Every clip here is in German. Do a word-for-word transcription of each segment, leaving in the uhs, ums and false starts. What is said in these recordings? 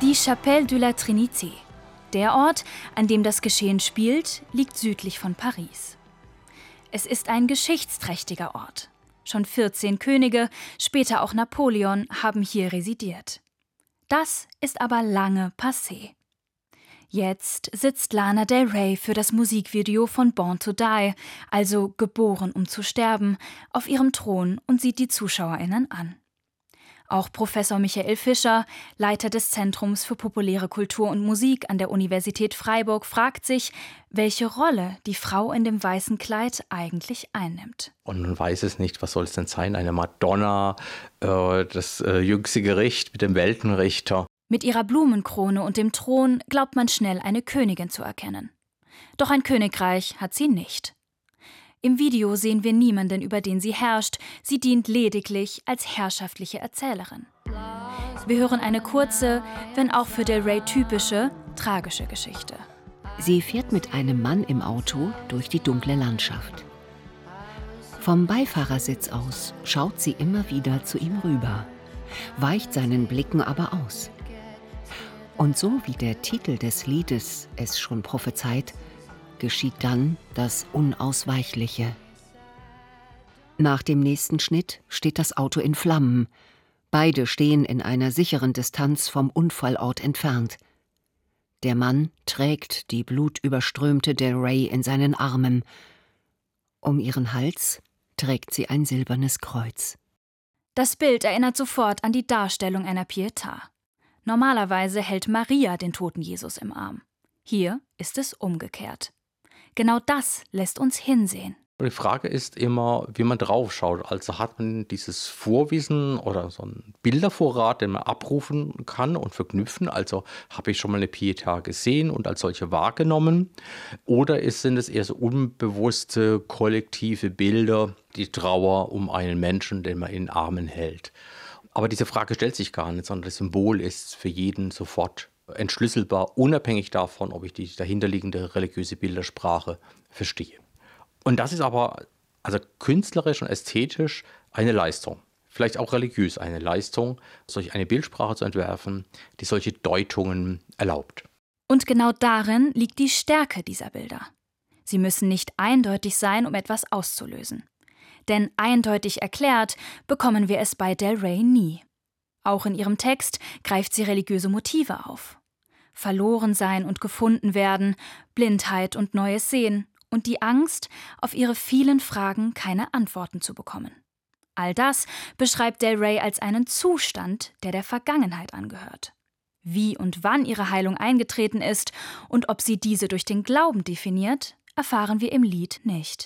Die Chapelle de la Trinité. Der Ort, an dem das Geschehen spielt, liegt südlich von Paris. Es ist ein geschichtsträchtiger Ort. Schon vierzehn Könige, später auch Napoleon, haben hier residiert. Das ist aber lange passé. Jetzt sitzt Lana Del Rey für das Musikvideo von Born to Die, also Geboren, um zu sterben, auf ihrem Thron und sieht die ZuschauerInnen an. Auch Professor Michael Fischer, Leiter des Zentrums für populäre Kultur und Musik an der Universität Freiburg, fragt sich, welche Rolle die Frau in dem weißen Kleid eigentlich einnimmt. Und man weiß es nicht, was soll es denn sein? Eine Madonna, äh, das äh, jüngste Gericht mit dem Weltenrichter. Mit ihrer Blumenkrone und dem Thron glaubt man schnell, eine Königin zu erkennen. Doch ein Königreich hat sie nicht. Im Video sehen wir niemanden, über den sie herrscht. Sie dient lediglich als herrschaftliche Erzählerin. Wir hören eine kurze, wenn auch für Del Rey typische, tragische Geschichte. Sie fährt mit einem Mann im Auto durch die dunkle Landschaft. Vom Beifahrersitz aus schaut sie immer wieder zu ihm rüber, weicht seinen Blicken aber aus. Und so wie der Titel des Liedes es schon prophezeit, geschieht dann das Unausweichliche. Nach dem nächsten Schnitt steht das Auto in Flammen. Beide stehen in einer sicheren Distanz vom Unfallort entfernt. Der Mann trägt die blutüberströmte Del Rey in seinen Armen. Um ihren Hals trägt sie ein silbernes Kreuz. Das Bild erinnert sofort an die Darstellung einer Pietà. Normalerweise hält Maria den toten Jesus im Arm. Hier ist es umgekehrt. Genau das lässt uns hinsehen. Die Frage ist immer, wie man drauf schaut. Also hat man dieses Vorwissen oder so einen Bildervorrat, den man abrufen kann und verknüpfen. Also habe ich schon mal eine Pietà gesehen und als solche wahrgenommen. Oder ist, sind es eher so unbewusste, kollektive Bilder, die Trauer um einen Menschen, den man in den Armen hält. Aber diese Frage stellt sich gar nicht, sondern das Symbol ist für jeden sofort entschlüsselbar, unabhängig davon, ob ich die dahinterliegende religiöse Bildersprache verstehe. Und das ist aber also künstlerisch und ästhetisch eine Leistung, vielleicht auch religiös eine Leistung, solch eine Bildsprache zu entwerfen, die solche Deutungen erlaubt. Und genau darin liegt die Stärke dieser Bilder. Sie müssen nicht eindeutig sein, um etwas auszulösen. Denn eindeutig erklärt bekommen wir es bei Del Rey nie. Auch in ihrem Text greift sie religiöse Motive auf. Verlorensein und gefunden werden, Blindheit und neues Sehen und die Angst, auf ihre vielen Fragen keine Antworten zu bekommen. All das beschreibt Del Rey als einen Zustand, der der Vergangenheit angehört. Wie und wann ihre Heilung eingetreten ist und ob sie diese durch den Glauben definiert, erfahren wir im Lied nicht.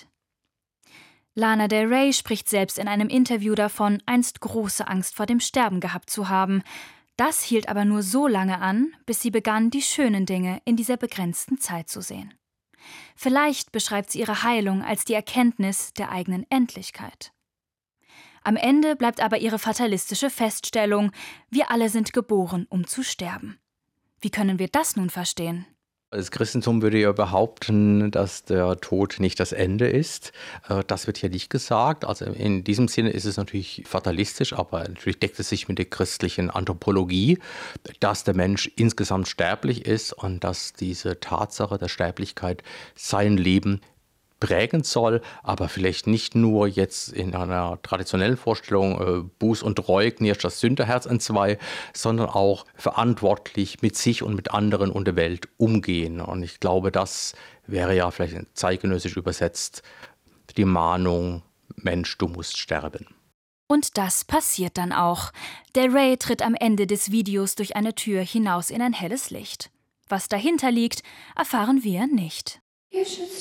Lana Del Rey spricht selbst in einem Interview davon, einst große Angst vor dem Sterben gehabt zu haben. Das hielt aber nur so lange an, bis sie begann, die schönen Dinge in dieser begrenzten Zeit zu sehen. Vielleicht beschreibt sie ihre Heilung als die Erkenntnis der eigenen Endlichkeit. Am Ende bleibt aber ihre fatalistische Feststellung, wir alle sind geboren, um zu sterben. Wie können wir das nun verstehen? Das Christentum würde ja behaupten, dass der Tod nicht das Ende ist. Das wird hier nicht gesagt. Also in diesem Sinne ist es natürlich fatalistisch, aber natürlich deckt es sich mit der christlichen Anthropologie, dass der Mensch insgesamt sterblich ist und dass diese Tatsache der Sterblichkeit sein Leben prägen soll, aber vielleicht nicht nur jetzt in einer traditionellen Vorstellung äh, Buß und Reue knirscht das Sünderherz entzwei, sondern auch verantwortlich mit sich und mit anderen und der Welt umgehen. Und ich glaube, das wäre ja vielleicht zeitgenössisch übersetzt die Mahnung, Mensch, du musst sterben. Und das passiert dann auch. Del Rey tritt am Ende des Videos durch eine Tür hinaus in ein helles Licht. Was dahinter liegt, erfahren wir nicht.